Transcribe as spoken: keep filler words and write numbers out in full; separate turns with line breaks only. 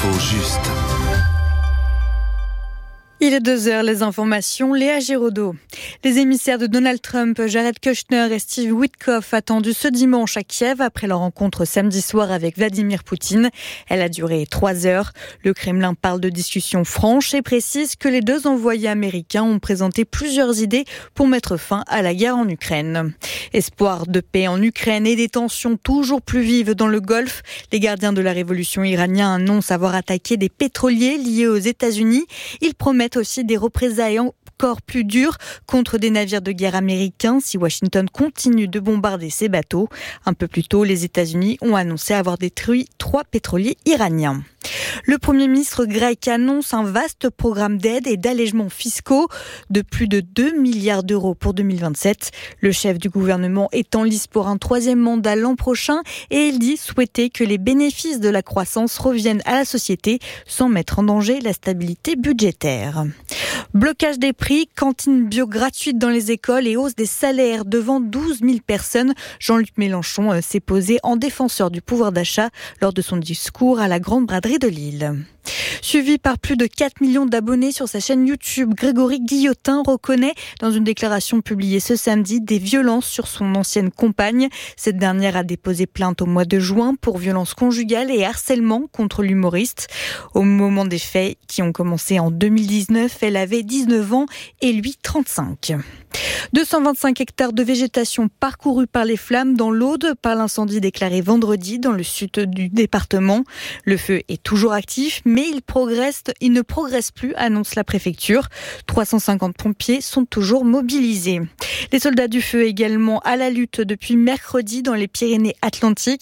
L'info juste.
Il est deux heures, les informations, Léa Giraudot. Les émissaires de Donald Trump, Jared Kushner et Steve Witkoff, attendus ce dimanche à Kiev après leur rencontre samedi soir avec Vladimir Poutine. Elle a duré trois heures. Le Kremlin parle de discussions franches et précise que les deux envoyés américains ont présenté plusieurs idées pour mettre fin à la guerre en Ukraine. Espoir de paix en Ukraine et des tensions toujours plus vives dans le Golfe. Les gardiens de la révolution iranienne annoncent avoir attaqué des pétroliers liés aux États-Unis. Ils promettent aussi des représailles encore plus dures contre des navires de guerre américains si Washington continue de bombarder ses bateaux. Un peu plus tôt, les États-Unis ont annoncé avoir détruit trois pétroliers iraniens. Le Premier ministre grec annonce un vaste programme d'aide et d'allègements fiscaux de plus de deux milliards d'euros pour deux mille vingt-sept. Le chef du gouvernement est en lice pour un troisième mandat l'an prochain et il dit souhaiter que les bénéfices de la croissance reviennent à la société sans mettre en danger la stabilité budgétaire. Blocage des prix, cantines bio gratuites dans les écoles et hausse des salaires devant douze mille personnes. Jean-Luc Mélenchon s'est posé en défenseur du pouvoir d'achat lors de son discours à la Grande Braderie de Lille. Suivi par plus de quatre millions d'abonnés sur sa chaîne YouTube, Grégory Guillotin reconnaît dans une déclaration publiée ce samedi des violences sur son ancienne compagne. Cette dernière a déposé plainte au mois de juin pour violences conjugales et harcèlement contre l'humoriste. Au moment des faits qui ont commencé en deux mille dix-neuf, elle avait dix-neuf ans et lui trente-cinq. deux cent vingt-cinq hectares de végétation parcourus par les flammes dans l'Aude par l'incendie déclaré vendredi dans le sud du département. Le feu est toujours actif, mais il progresse, il ne progresse plus, annonce la préfecture. trois cent cinquante pompiers sont toujours mobilisés. Les soldats du feu également à la lutte depuis mercredi dans les Pyrénées-Atlantiques.